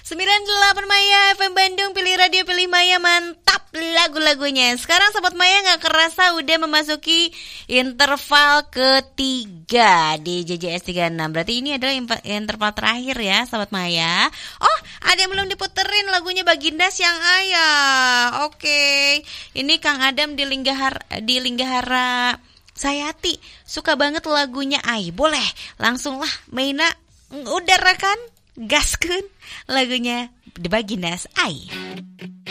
98 Maya FM Bandung, pilih radio, pilih Maya, mantap lagu-lagunya. Sekarang Sobat Maya gak kerasa udah memasuki interval ketiga di JJS 36. Berarti ini adalah interval terakhir ya Sobat Maya. Oh, ada yang belum diputerin lagunya Baginda Siang Ayah. Oke, ini Kang Adam di Linggahara Sayati suka banget lagunya Ai. Boleh langsung lah Maina udarakan gaskeun lagunya The Bagindas Ai.